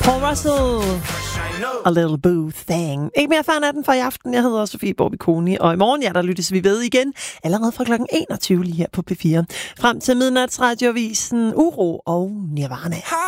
Paul Russell. A little boo thing. Ikke mere fan af den for i aften. Jeg hedder Sofie Borbiconi, og i morgen, der lyttes vi ved igen, allerede fra klokken 21 lige her på P4. Frem til midnatsradiovisen Uro og Nirvana.